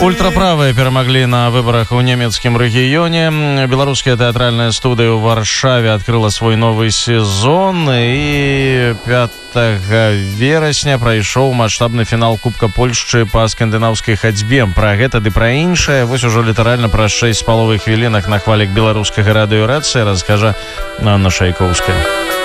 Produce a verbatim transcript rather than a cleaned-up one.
Ультраправыя перамаглі на выбарах у нямецкім рэгіёне. Беларуская тэатральная студыя ў Варшаве адкрыла свой новы сезон, і пятага верасня прайшоў маштабны фінал Кубка Польшчы па скандынаўскай хадзьбе. Пра гэта ды пра іншае вось ужо літаральна праз шэсць з паловай хвілінах на хвалях беларускага радыёрацыі раскажа Анна Шайкоўская.